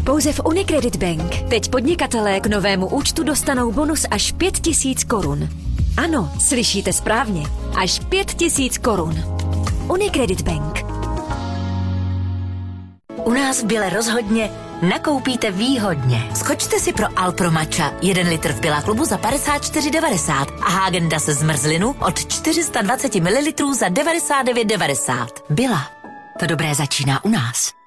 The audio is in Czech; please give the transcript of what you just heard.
Pouze v Unicredit Bank. Teď podnikatelé k novému účtu dostanou bonus až 5 000 korun. Ano, slyšíte správně. Až 5 000 korun. Unicredit Bank. U nás v Bile rozhodně nakoupíte výhodně. Skočte si pro Alpro Matcha 1 litr v Billa klubu za 54,90 a Häagen-Dazs zmrzlinu od 420 ml za 99,90. Billa. To dobré začíná u nás.